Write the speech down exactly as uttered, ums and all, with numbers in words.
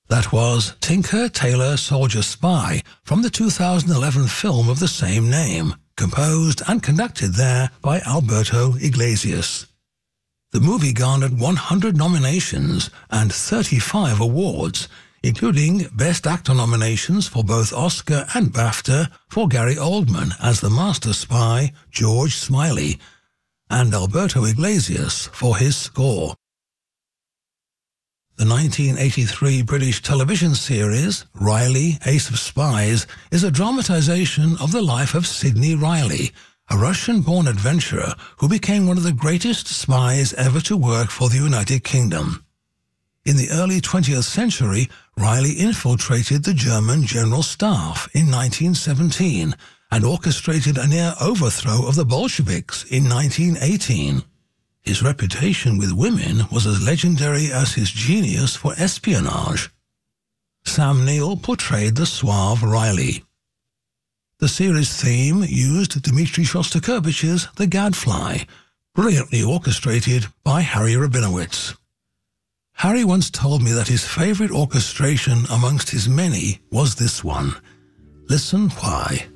That was Tinker, Tailor, Soldier, Spy from the two thousand eleven film of the same name, composed and conducted there by Alberto Iglesias. The movie garnered one hundred nominations and thirty-five awards, including Best Actor nominations for both Oscar and BAFTA for Gary Oldman as the master spy George Smiley, and Alberto Iglesias for his score. The nineteen eighty-three British television series, Riley, Ace of Spies, is a dramatization of the life of Sidney Riley, a Russian-born adventurer who became one of the greatest spies ever to work for the United Kingdom. In the early twentieth century, Riley infiltrated the German General Staff in nineteen seventeen and orchestrated a near overthrow of the Bolsheviks in nineteen eighteen. His reputation with women was as legendary as his genius for espionage. Sam Neill portrayed the suave Riley. The series theme used Dmitri Shostakovich's The Gadfly, brilliantly orchestrated by Harry Rabinowitz. Harry once told me that his favorite orchestration amongst his many was this one. Listen why.